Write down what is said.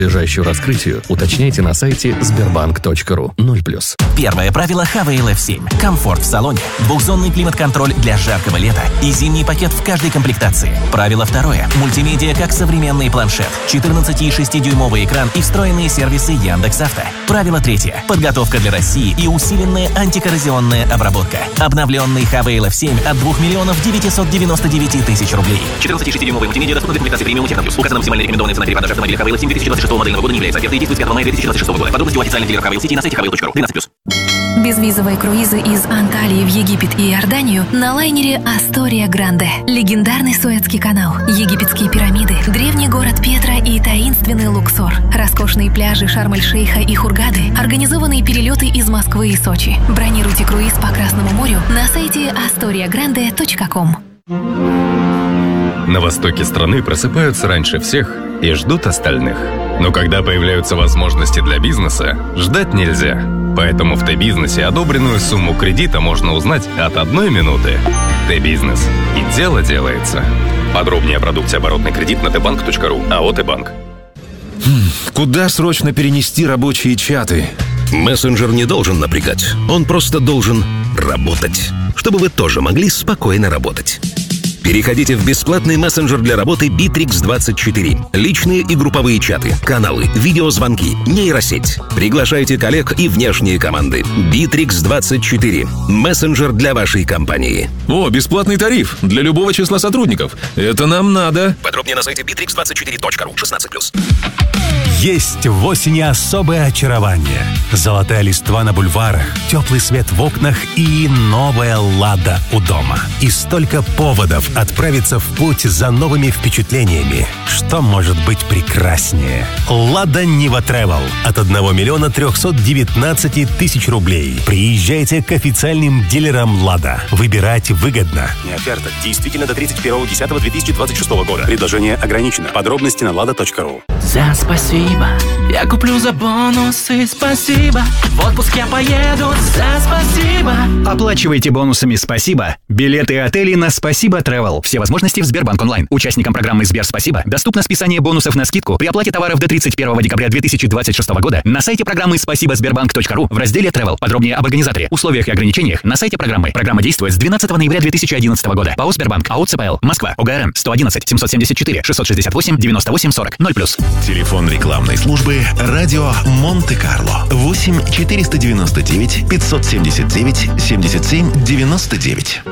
Подлежащую раскрытию уточняйте на сайте sberbank.ru. 0+. Первое правило Havail F7. Комфорт в салоне. Двухзонный климат-контроль для жаркого лета и зимний пакет в каждой комплектации. Правило второе. Мультимедиа как современный планшет. 14,6-дюймовый экран и встроенные сервисы Яндекс.Авто. Правило третье. Подготовка для России и усиленная антикоррозионная обработка. Обновленный Havail F7 от 2 999 000 рублей. 14,6-дюймовый мультимедиа доступны в комплектации премиум Техно Плюс. Указана максимальная рекомендованная цена перепродажи автомобиля Havail F7 2026 модельного года не является офертой и действует с 5 мая 2026 года. Подробности у официальных дилеров Havail City на сайте havail.ru. 13+. Безвизовые круизы из Анталии в Египет и Иорданию на лайнере Астория Гранде. Легендарный Суэцкий канал, египетские пирамиды, древний город Петра и таинственный Луксор, роскошные пляжи Шарм-эль-Шейха и Хургады, организованные перелеты из Москвы и Сочи. Бронируйте круиз по Красному морю на сайте astoriagrande.com. На востоке страны просыпаются раньше всех и ждут остальных. Но когда появляются возможности для бизнеса, ждать нельзя. Поэтому в Т-бизнесе одобренную сумму кредита можно узнать от 1 минуты. Т-бизнес. И дело делается. Подробнее о продукте оборотный кредит на tbank.ru. АО «Т-банк». Куда срочно перенести рабочие чаты? Мессенджер не должен напрягать. Он просто должен работать. Чтобы вы тоже могли спокойно работать. Переходите в бесплатный мессенджер для работы Bittrex24. Личные и групповые чаты, каналы, видеозвонки, нейросеть. Приглашайте коллег и внешние команды. Bittrex24. Мессенджер для вашей компании. О, бесплатный тариф для любого числа сотрудников. Это нам надо. Подробнее на сайте bittrex24.ru. 16+. Есть в осени особое очарование. Золотая листва на бульварах, теплый свет в окнах и новая «Лада» у дома. И столько поводов отправиться в путь за новыми впечатлениями. Что может быть прекраснее? «Лада Нива Travel» от 1 319 000 рублей. Приезжайте к официальным дилерам «Лада». Выбирать выгодно. Не оферта. Действительно до 31.10.2026 года. Предложение ограничено. Подробности на lada.ru. За спасибо. Я куплю за бонусы, спасибо. В отпуск я поеду, за спасибо. Оплачивайте бонусами «Спасибо» билеты и отели на «Спасибо Travel». Все возможности в Сбербанк онлайн. Участникам программы «Сбер Спасибо» доступно списание бонусов на скидку при оплате товаров до 31 декабря 2026 года на сайте программы «Спасибо-Сбербанк.ру» в разделе Travel. Подробнее об организаторе, условиях и ограничениях на сайте программы. Программа действует с 12 ноября 2011 года. ПАО «Сбербанк», АО «ЦПЛ», Москва, ОГРН 111 774 668 98 40 0+. Телефон рекламной службы «Радио Монте-Карло» 8 499 579 77 99.